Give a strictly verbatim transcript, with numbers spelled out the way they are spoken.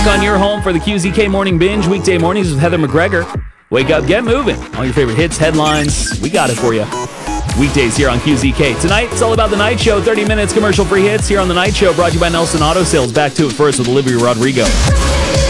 On your home for the Q Z K Morning Binge, weekday mornings with Heather McGregor. Wake up, get moving. All your favorite hits, headlines, we got it for you. Weekdays here on Q Z K. Tonight, it's all about The Night Show. thirty minutes commercial-free hits here on The Night Show, brought to you by Nelson Auto Sales. Back to it first with Olivia Rodrigo.